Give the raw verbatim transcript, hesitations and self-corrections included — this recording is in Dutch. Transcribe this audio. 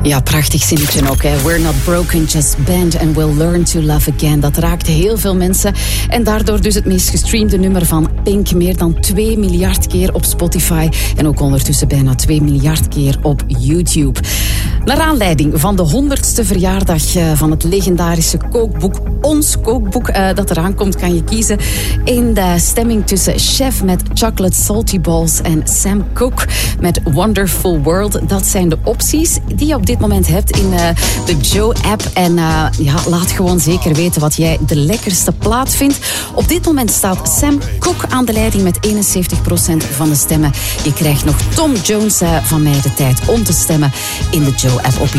Ja, prachtig zinnetje ook. Hè. We're not broken, just bend and we'll learn to love again. Dat raakt heel veel mensen. En daardoor dus het meest gestreamde nummer van Pink. Meer dan twee miljard keer op Spotify. En ook ondertussen bijna twee miljard keer op YouTube. Naar aanleiding van de honderdste verjaardag van het legendarische kookboek, Ons Kookboek, uh, dat eraan komt, kan je kiezen in de stemming tussen Chef met Chocolate Salty Balls en Sam Cooke met Wonderful World. Dat zijn de opties die je op dit moment hebt in uh, de Joe-app. En uh, ja, laat gewoon zeker weten wat jij de lekkerste plaat vindt. Op dit moment staat Sam Cooke aan de leiding met eenenzeventig procent van de stemmen. Je krijgt nog Tom Jones uh, van mij de tijd om te stemmen in de Joe-app op